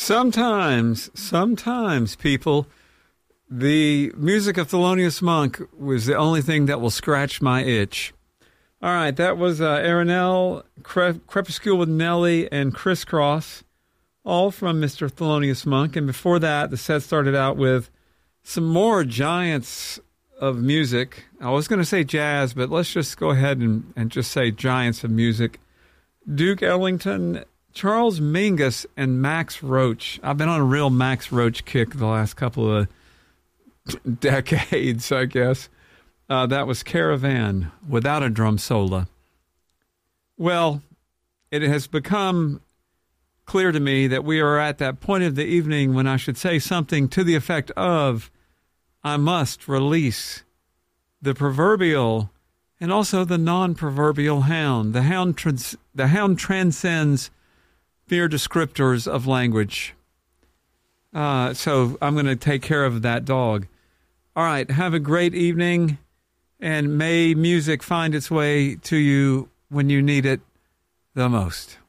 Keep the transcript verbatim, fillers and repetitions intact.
Sometimes, sometimes, people, the music of Thelonious Monk was the only thing that will scratch my itch. All right, that was uh, Arenelle, Cre- Crepuscule with Nelly, and Crisscross, all from Mister Thelonious Monk. And before that, the set started out with some more giants of music. I was going to say jazz, but let's just go ahead and, and just say giants of music. Duke Ellington, Charles Mingus, and Max Roach. I've been on a real Max Roach kick the last couple of decades, I guess. Uh, that was Caravan without a drum solo. Well, it has become clear to me that we are at that point of the evening when I should say something to the effect of, I must release the proverbial and also the non-proverbial hound. The hound, trans- the hound transcends mere descriptors of language. Uh, so I'm going to take care of that dog. All right, have a great evening, and may music find its way to you when you need it the most.